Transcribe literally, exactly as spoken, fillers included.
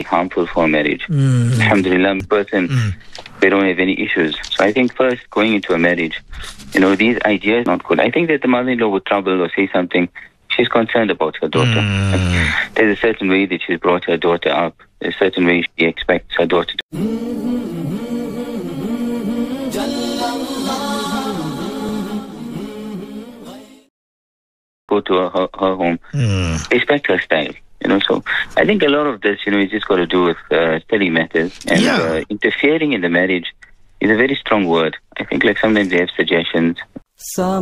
harmful for marriage. Mm. Alhamdulillah, person, mm. they don't have any issues. So I think first, going into a marriage, you know, these ideas are not good. I think that the mother-in-law would trouble or say something. She's concerned about her daughter. Mm. There's a certain way that she's brought her daughter up. There's a certain way she expects her daughter to. Go to her, her, her home, mm. respect her style, you know. So I think a lot of this, you know, is just got to do with uh, study methods and yeah. uh, interfering in the marriage is a very strong word. I think like sometimes they have suggestions. Some